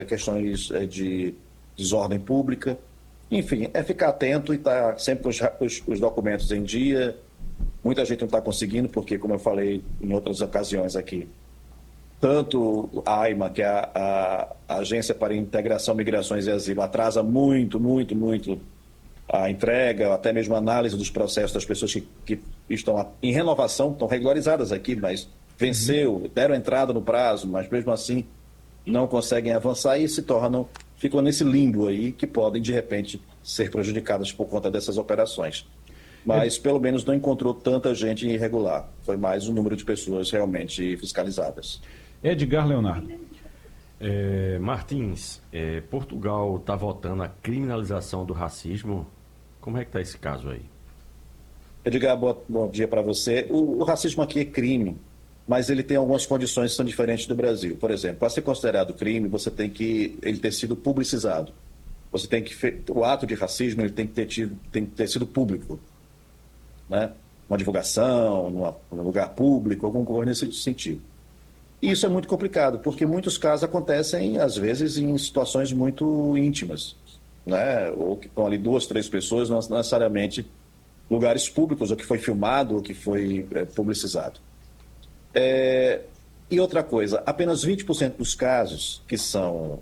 questões de desordem pública. Enfim, é ficar atento e estar sempre com os documentos em dia. Muita gente não está conseguindo, porque, como eu falei em outras ocasiões aqui, tanto a AIMA, que é a Agência para Integração, Migrações e Asilo, atrasa muito, muito, muito a entrega, até mesmo a análise dos processos das pessoas que estão em renovação, estão regularizadas aqui, mas venceu, deram entrada no prazo, mas mesmo assim não conseguem avançar e ficam nesse limbo aí, que podem, de repente, ser prejudicadas por conta dessas operações. Mas, pelo menos, não encontrou tanta gente irregular. Foi mais o número de pessoas realmente fiscalizadas. Edgar Leonardo. Martins, Portugal está votando a criminalização do racismo. Como é que está esse caso aí? Edgar, bom dia para você. O racismo aqui é crime, mas ele tem algumas condições que são diferentes do Brasil. Por exemplo, para ser considerado crime, você tem que ele ter sido publicizado. Você tem que o ato de racismo ele tem que ter sido público, né? Uma divulgação, num lugar público, alguma coisa nesse sentido. E isso é muito complicado, porque muitos casos acontecem, às vezes, em situações muito íntimas, né? Ou que estão ali 2, 3 pessoas, não necessariamente lugares públicos, ou que foi filmado, ou que foi publicizado. E outra coisa, apenas 20% dos casos que são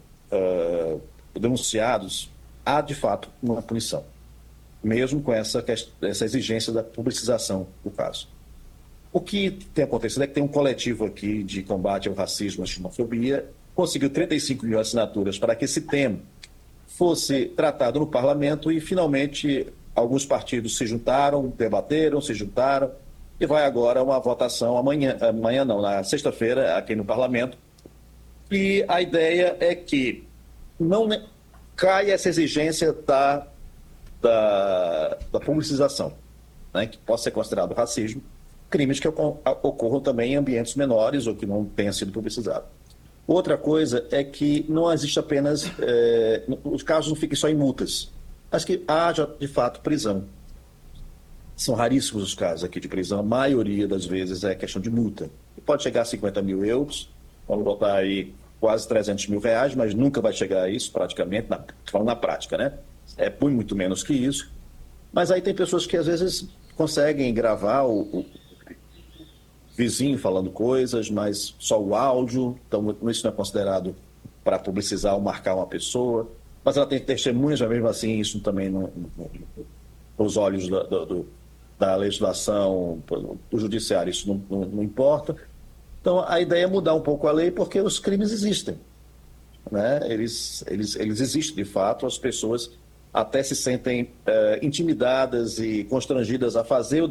denunciados, há de fato uma punição, mesmo com essa exigência da publicização do caso. O que tem acontecido é que tem um coletivo aqui de combate ao racismo e à xenofobia, conseguiu 35 mil assinaturas para que esse tema fosse tratado no parlamento e, finalmente, alguns partidos se juntaram, debateram, e vai agora uma votação na sexta-feira, aqui no parlamento. E a ideia é que não caia essa exigência da publicização, né, que possa ser considerado racismo, crimes que ocorram também em ambientes menores ou que não tenha sido publicizado. Outra coisa é que não existe apenas, os casos não fiquem só em multas, mas que haja, de fato, prisão. São raríssimos os casos aqui de prisão, a maioria das vezes é questão de multa. Pode chegar a 50 mil euros, vamos botar aí quase 300 mil reais, mas nunca vai chegar a isso praticamente, falando na prática, né? É muito menos que isso. Mas aí tem pessoas que às vezes conseguem gravar o vizinho falando coisas, mas só o áudio, então isso não é considerado para publicizar ou marcar uma pessoa. Mas ela tem testemunhas, mas mesmo assim isso também nos olhos da legislação, do judiciário, isso não importa. Então a ideia é mudar um pouco a lei, porque os crimes existem, né? Eles existem de fato, as pessoas até se sentem intimidadas e constrangidas a fazer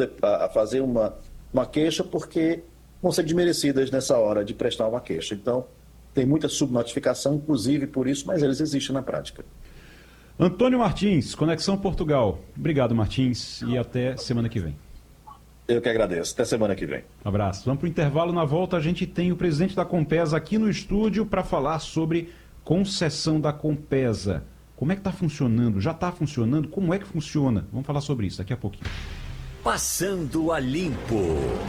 uma queixa, porque vão ser desmerecidas nessa hora de prestar uma queixa. Então, tem muita subnotificação, inclusive por isso, mas eles existem na prática. Antônio Martins, Conexão Portugal. Obrigado, Martins, e até semana que vem. Eu que agradeço. Até semana que vem. Um abraço. Vamos para o intervalo. Na volta, a gente tem o presidente da Compesa aqui no estúdio para falar sobre concessão da Compesa. Como é que está funcionando? Já está funcionando? Como é que funciona? Vamos falar sobre isso daqui a pouquinho. Passando a Limpo.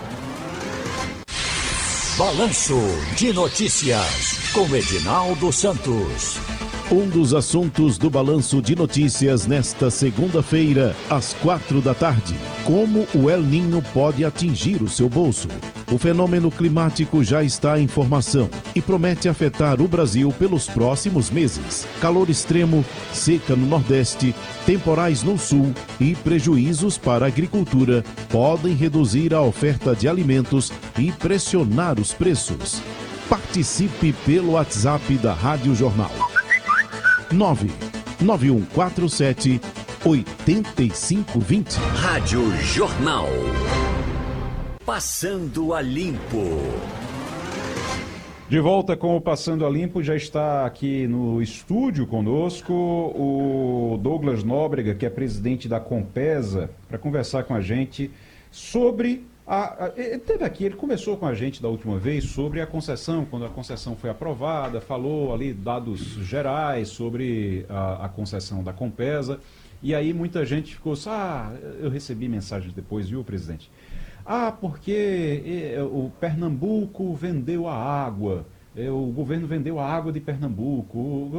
Balanço de Notícias, com Edinaldo Santos. Um dos assuntos do Balanço de Notícias nesta segunda-feira, às 4 da tarde. Como o El Niño pode atingir o seu bolso? O fenômeno climático já está em formação e promete afetar o Brasil pelos próximos meses. Calor extremo, seca no Nordeste, temporais no Sul e prejuízos para a agricultura podem reduzir a oferta de alimentos e pressionar os preços. Participe pelo WhatsApp da Rádio Jornal. 99147 8520. Rádio Jornal. Passando a Limpo. De volta com o Passando a Limpo, já está aqui no estúdio conosco o Douglas Nóbrega, que é presidente da Compesa, para conversar com a gente sobre ele conversou com a gente da última vez sobre a concessão, quando a concessão foi aprovada, falou ali dados gerais sobre a concessão da Compesa, e aí muita gente ficou assim, eu recebi mensagens depois, viu, presidente? Porque o Pernambuco vendeu a água, o governo vendeu a água de Pernambuco,